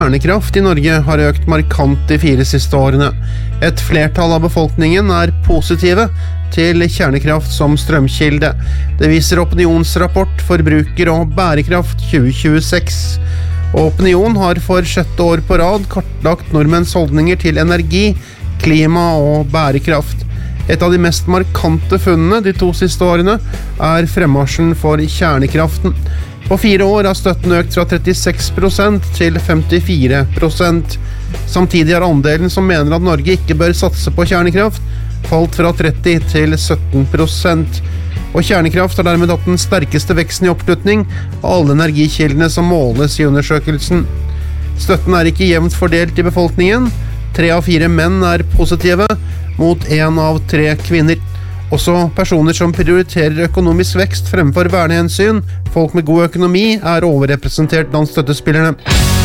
Kjernekraft i Norge har økt markant de 4 siste årene. Et flertall av befolkningen er positive til kjernekraft som strømkilde. Det viser Opinionsrapport Forbruker og bærekraft 2026. Opinion har for 6. år på rad kartlagt nordmenns holdninger til energi, klima og bærekraft. Et av de mest markante funnene de 2 siste årene er fremmarsjen for kjernekraften. På 4 år har støtten økt fra 36% til 54%. Samtidig har andelen som mener at Norge ikke bør satse på kjernekraft, falt fra 30% til 17%. Og kjernekraft har dermed hatt den sterkeste veksten i oppslutning av alle energikildene som måles i undersøkelsen. Støtten er ikke jevnt fordelt i befolkningen. 3 av 4 menn er positive, mot 1 av 3 kvinner. Også personer som prioriterer økonomisk vekst fremfor vernehensyn, folk med god økonomi, er overrepresentert blant støttespillerne.